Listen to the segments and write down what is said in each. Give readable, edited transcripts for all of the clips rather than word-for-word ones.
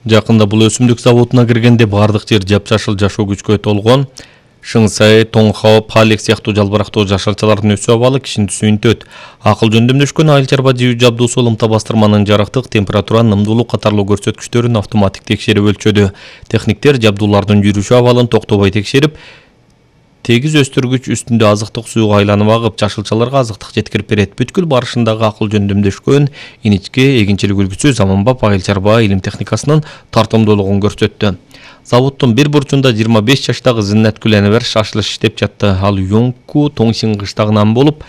Жакында бул өсүмдүк заводуна киргенде бардык жер жапжашыл жашоо күчкө толгон. Шыңсай, Тоңхао, Палек сыяктуу жалбырактуу жашылчалардын өсүү абалы кишини сүйүнтөт. Акыл жөндөмдөшкөн айыл чарба жөө жабдуусу ылымта бастырманын жарыктык, температура, нымдуулук катарлуу көрсөткүчтөрүн автоматик текшерип өлчөдү. Техниктер жабдуулардын жүрүшү абалын токтобой текшерип, тегиз өстүргүч үстүндө азыктык сууга айланып агып, жашылчаларга азыктык жеткирип берет. Бүткүл барышындагы акыл жөндөмдөшкөн иничке эгинчилик үлгүсү заманбап айыл чарба илим техникасынын тартымдуулугун көрсөттү. Заводдун бир бурчунда 25 жаштагы Зиннеткүл Энебер шашылыш иштеп жатты. Ал Юнгку Тоңсин кыштагынан болуп,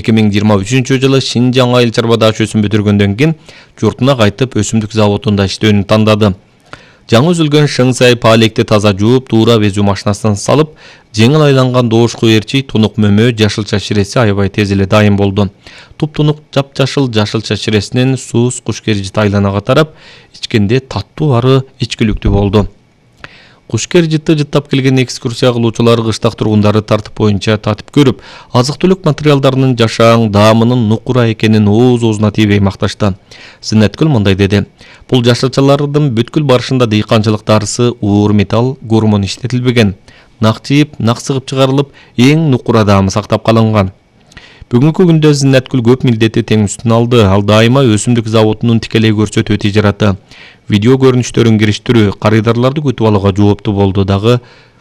2023 жылы Шинжаң айыл чарба даш өсүм бүтүргөндөн кийин журтуна кайтып өсүмдүк заводунда иштөөнү тандады. Жаңы үзүлгөн Шыңсай Палекти таза жууп, туура безүү машинасынан салып, жеңил айланган доошку эрчи, тунук мөмө, жашылча ширеси аябай тез эле дайым болду. Туп-тунук жапжашыл жашылча ширесинен сууз кушкержит айланага тарап, ичкенде таттуу ары ичкиликтүү болду. Кушкержитти жыттап келген экскурсия кылуучулар кыштак тургундары тартып боюнча татып көрүп, азык-түлүк материалдарынын жашаң, даамынын нукура экенин ооз-оозуна тийбей макташты. Зиннеткүл мындай деди: "Бул жашылчалардын бүткүл барышында дыйканчылык дарысы, уур металл, гормон иштетилбеген. Нак жийип, нак сыгып чыгарылып, эң нукура даамы сактап калынган." Бүгүнкү күндө Зиннеткүл көп милдетти тең үстүнө алды. Ал дайыма өсүмдүк заводунун тикелей көрсөтүү тижараты, видео көрүнүштөрүн кириштирүү, карыдарларды күтүп алууга жооптуу болду. Дагы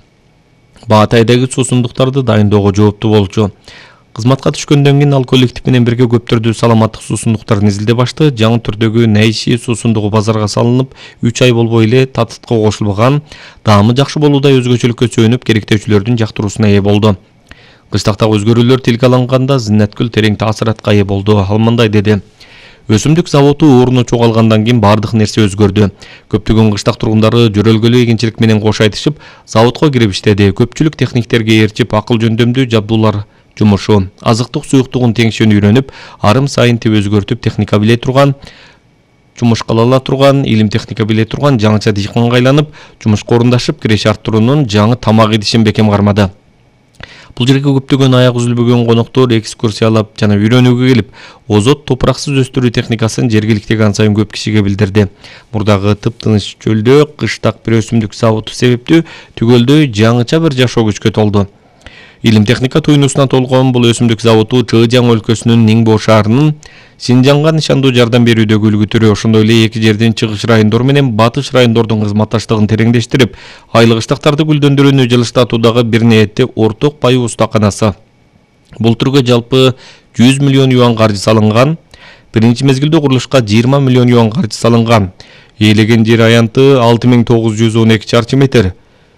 Баатайдагы суусундуктарды дайындоого жооптуу болчу. Кызматка түшкөндөн кийин ал коллектив менен бирге көптөрдү саламаттык суусундуктарын изилдеп ачты. Жаңы түрдөгү Нейши суусундугу базарга салынып, 3 ай болбой эле татытка кошулган. Даамы жакшы болуудай өзгөчөлүккө сүйөнүп, керектөөчүлөрдүн жактыруусуна ээ болду. Кыштактагы өзгөрүүлөр тилге алынганда Зиннеткүл терең таасиратка ээ болду. Ал мындай деди: "Өсүмдүк заводу орну чогалгандан кийин бардык нерсе өзгөрдү. Көптөгөн кыштак тургундары жөрөлгөлүү эгинчилик менен кош айтышып, заводко кирип иштеди. Көпчүлүк техниктерге ээрчип, акыл жөндөмдүү жабдуулар жумушу, азыктык суюктугун теңшөөнү үйрөнүп, арым сайын тип өзгөртүп, техника биле турган, жумуш кыла ала турган, илим техника биле турган жаңыча дыйканга айланып, жумушка орундашып, киреш арттыруунун жаңы тамак идишин бекем кармады." Бул жерге көптөгөн аяк үзүлбөгөн коноктор экскурсиялап жана үйрөнүүгө келип, озот топураксыз өстүрүү техникасын жергиликтеги ан сайын көп кишиге билдирди. Мурдагы тыптыныч чөлдө кыштак бир өсүмдүк заводу себептүү түгөлдөй жаңыча бир жашоо күчкө толду. Илим техника туйнусуна толгон бул өсүмдүк заводу Чыжаң өлкөсүнүн Ниңбо шаарынын Шинжаңга нишандуу жардам берүүдөгү үлгү түрү. Ошондой эле эки жердин чыгыш райондору менен батыш райондордун кызматташтыгын тереңдештирип, айлык ыштактарды гүлдөндүрүүнү жылыштатуудагы бир ниетти орток байуу устаканасы. Бул түргө жалпы 100 миллион юан каржы салынган. Биринчи мезгилде курулушка 20 миллион юан каржы салынган. Ээлеген жер аянты 6912 чарчы метр.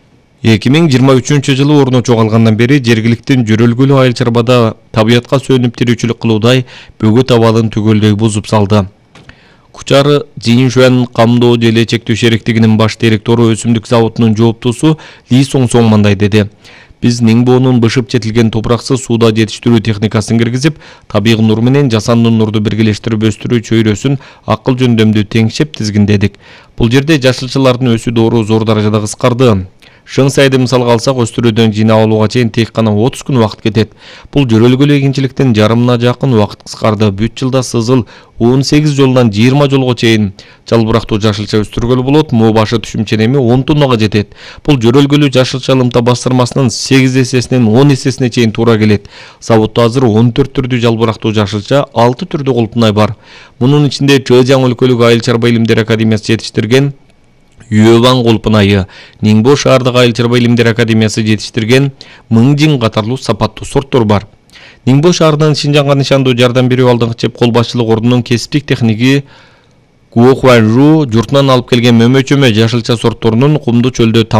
2023 жылы орну чогалгандан бери жергиликтин жөрөлгөлүү айыл чарбада табиятка сөнүп тирүүчүлүк кылуудай бөгөт абалын түгөлдөй бузуп салды. Кучары Жиншуан камдоо желе чектүү шериктигинин баш директору өсүмдүк заводунун жооптуусу Ли Соң мындай деди: "Биз Ниңбонун бышып жетилген топураксыз сууда жетиштирүү техникасын киргизип, табигый нур менен жасанды нурду биргелештирип өстүрүү чөйрөсүн акыл жөндөмдүү теңшеп тизгиндедик. Бул жерде жашылчалардын өсүү доору зор даражада кыскарды. Шыңсайды мисалга алсак, өстүрүүдөн жыйнап алууга чейин тек гана 30 күн убакыт кетет. Бул жөрөлгөлүү эгинчиликтин жарымына жакын убакыт кыскарды. Бүт жылда сызыл 18 жолдан 20 жолго чейин жалбырактуу жашылча өстүргөлү болот. Моо башы түшүмчө эми 10 тоннага жетет. Бул жөрөлгөлүү жашылча ылымта бастырмасынын 8 эсесинен 10 эсесине чейин туура келет. Заводдо азыр 14 түрдүү жалбырактуу жашылча, 6 түрдүү колпунай бар. Мунун ичинде Чыжаң өлкөлүк айыл чарба илимдер академиясы жетиштирген Юэван колпунайы, Ниңбо шаардык айыл чарба илимдер академиясы жетиштирген Мыңжин катарлуу сапаттуу сорттор бар. Ниңбо шаарынын Шинжаңга нишандуу жардам берүү алдыңкы чеп кол башчылык ордунун кесиптик техниги Гуохуанжу журтунан алып келген мөмө-чөмө жашылча сортторунун кумдуу чөлдө